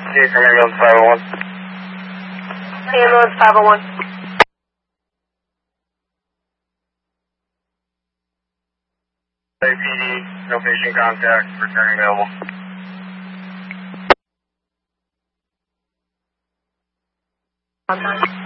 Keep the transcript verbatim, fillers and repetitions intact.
Chief from Ambulance five oh one. Ambulance five oh one. A P D, no patient contact, returning available.